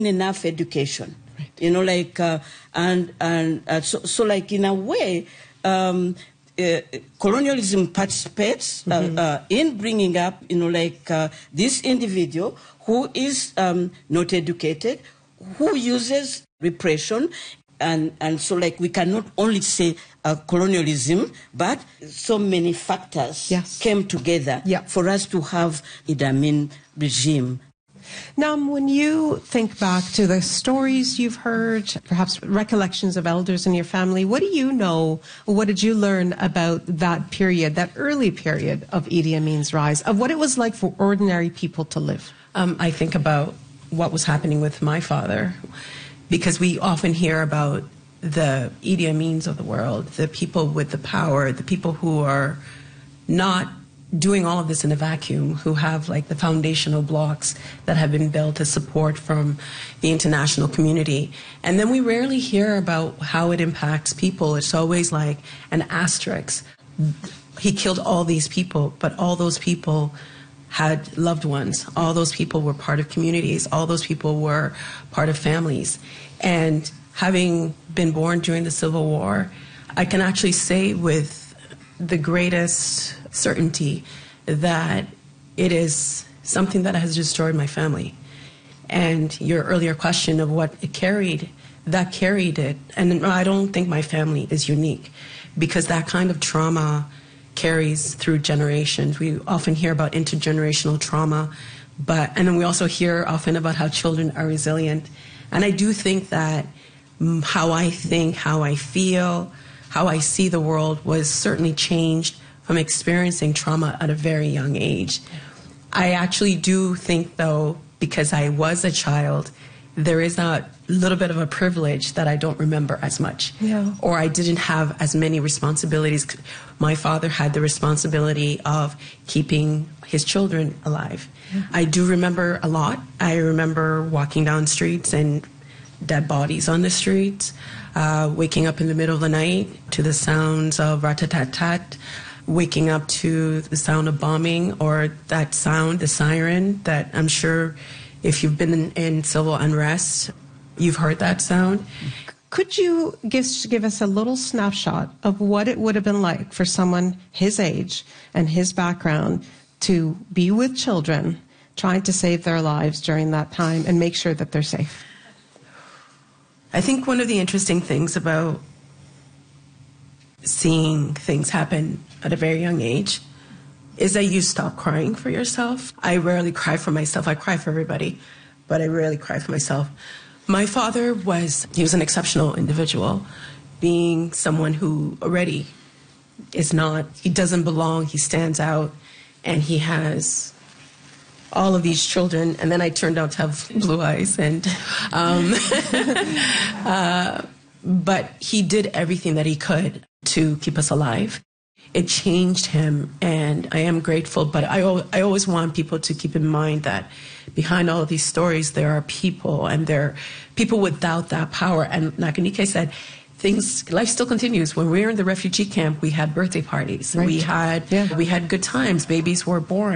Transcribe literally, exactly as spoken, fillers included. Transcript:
enough education. Right. You know, like, uh, and, and uh, so, so like in a way, um, uh, colonialism participates uh, mm-hmm. uh, in bringing up, you know, like uh, this individual who is um, not educated, who uses repression. And, and so, like, we cannot only say uh, colonialism, but so many factors yes. came together yeah. for us to have Idi Amin regime. Now, when you think back to the stories you've heard, perhaps recollections of elders in your family, what do you know, or what did you learn about that period, that early period of Idi Amin's rise, of what it was like for ordinary people to live? Um, I think about what was happening with my father, because we often hear about the Idi Amins of the world, the people with the power, the people who are not doing all of this in a vacuum, who have like the foundational blocks that have been built as support from the international community. And then we rarely hear about how it impacts people. It's always like an asterisk. He killed all these people, but all those people had loved ones. All those people were part of communities. All those people were part of families. And having been born during the Civil War, I can actually say with the greatest certainty that it is something that has destroyed my family. And your earlier question of what it carried, that carried it. And I don't think my family is unique, because that kind of trauma carries through generations. We often hear about intergenerational trauma, but and then we also hear often about how children are resilient. And I do think that how I think, how I feel, how I see the world was certainly changed from experiencing trauma at a very young age. I actually do think, though, because I was a child, there is a little bit of a privilege that I don't remember as much. Yeah. Or I didn't have as many responsibilities. My father had the responsibility of keeping his children alive. Yeah. I do remember a lot. I remember walking down streets and dead bodies on the streets, uh, waking up in the middle of the night to the sounds of rat-tat-tat-tat, waking up to the sound of bombing, or that sound, the siren, that I'm sure if you've been in, in civil unrest, you've heard that sound. Could you give, give us a little snapshot of what it would have been like for someone his age and his background to be with children, trying to save their lives during that time and make sure that they're safe? I think one of the interesting things about seeing things happen at a very young age is that you stop crying for yourself. I rarely cry for myself. I cry for everybody, but I rarely cry for myself. My father was, he was an exceptional individual, being someone who already is not, he doesn't belong, he stands out, and he has all of these children, and then I turned out to have blue eyes, and um, uh, but he did everything that he could to keep us alive. It changed him, and I am grateful, but I, I always want people to keep in mind that behind all of these stories, there are people, and there are people without that power. And like Anike said, things, life still continues. When we were in the refugee camp, we had birthday parties. Right. We had, yeah. we had good times. Babies were born.